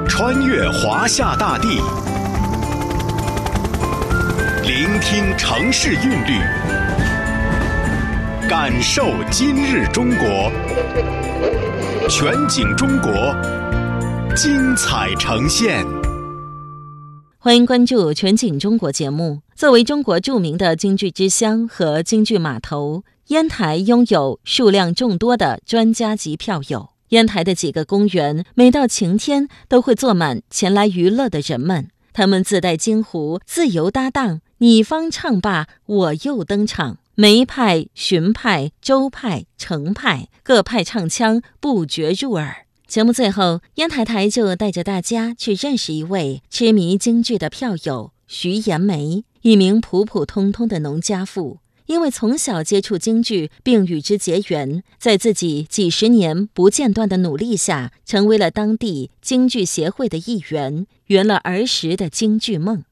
穿越华夏大地，聆听城市韵律，感受今日中国。全景中国，精彩呈现。 欢迎关注全景中国节目。作为中国著名的京剧之乡和京剧码头，烟台拥有数量众多的专家级票友。烟台的几个公园，每到晴天都会坐满前来娱乐的人们。他们自带京胡，自由搭档，你方唱罢我又登场。梅派、荀派、周派、程派，各派唱腔不绝入耳。节目最后，烟台台就带着大家去认识一位痴迷京剧的票友徐延梅，一名普普通通的农家妇。因为从小接触京剧并与之结缘，在自己几十年不间断的努力下，成为了当地京剧协会的一员，圆了儿时的京剧梦。